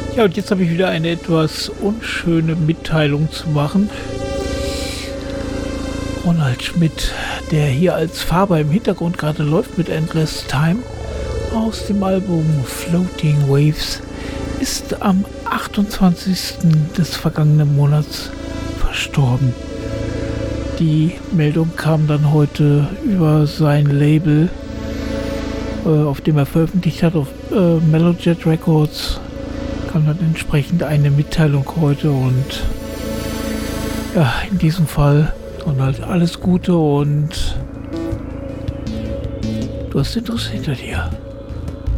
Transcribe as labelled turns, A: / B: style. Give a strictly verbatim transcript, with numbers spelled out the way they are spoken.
A: Ja, und jetzt habe ich wieder eine etwas unschöne Mitteilung zu machen. Ronald Schmidt, der hier als Faber im Hintergrund gerade läuft mit Endless Time, aus dem Album Floating Waves, ist am achtundzwanzigsten des vergangenen Monats verstorben. Die Meldung kam dann heute über sein Label, äh, auf dem er veröffentlicht hat, auf äh, Melojet Records, kam dann entsprechend eine Mitteilung heute und ja, in diesem Fall und halt alles Gute und du hast den Driss hinter dir.